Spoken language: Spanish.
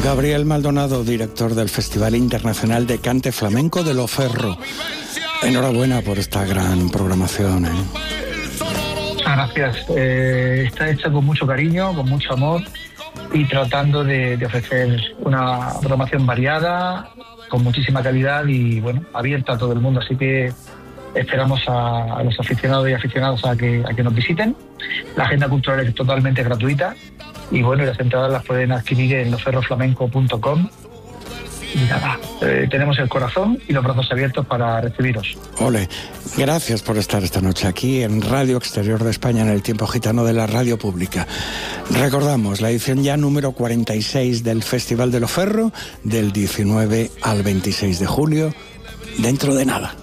Gabriel Maldonado, director del Festival Internacional de Cante Flamenco de Loferro. Enhorabuena por esta gran programación. Gracias. Está hecha con mucho cariño, con mucho amor y tratando de ofrecer una programación variada, con muchísima calidad y bueno, abierta a todo el mundo. Así que esperamos a los aficionados y aficionadas a que nos visiten. La agenda cultural es totalmente gratuita y bueno, las entradas las pueden adquirir en loferroflamenco.com. Y nada, tenemos el corazón y los brazos abiertos para recibiros. Ole, gracias por estar esta noche aquí en Radio Exterior de España, en el Tiempo Gitano de la Radio Pública. Recordamos la edición ya número 46 del Festival de Loferro, del 19 al 26 de julio, dentro de nada.